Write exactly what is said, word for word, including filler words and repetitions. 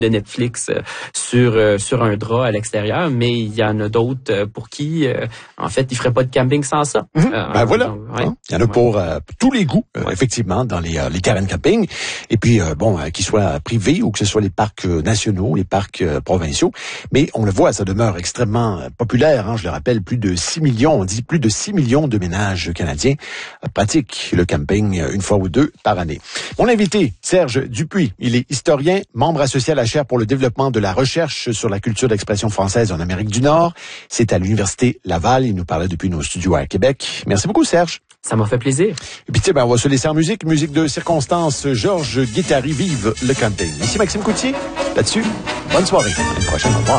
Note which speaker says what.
Speaker 1: de Netflix euh, sur euh, sur un drap à l'extérieur, mais il y en a d'autres euh, pour qui, euh, en fait, ils feraient pas de camping sans ça.
Speaker 2: Mmh.
Speaker 1: Euh,
Speaker 2: ben voilà,
Speaker 1: donc, ouais.
Speaker 2: hein? Il y en a pour euh, tous les goûts, euh, effectivement, dans les, euh, les terrains de camping. Et puis, euh, bon, euh, qu'ils soient privés ou que ce soit les parcs euh, nationaux, les parcs euh, provinciaux. Mais on le voit, ça demeure extrêmement euh, populaire. Hein? Je le rappelle, plus de six millions, on dit plus de six millions de ménages canadiens euh, pratiquent le camping euh, une fois ou deux par année. Mon invité, Serge Dupuis, il est historien, membre associé à la chaire pour le développement de la recherche sur la culture d'expression française en Amérique du Nord. C'est à l'Université Laval. Il nous parlait depuis nos studios à Québec. Merci beaucoup, Serge.
Speaker 1: Ça m'a fait plaisir.
Speaker 2: Et puis, tiens, ben, on va se laisser en musique. Musique de circonstance. Georges Guittari, vive le camping. Ici Maxime Coutier. Là-dessus, bonne soirée. À une prochaine. Au revoir.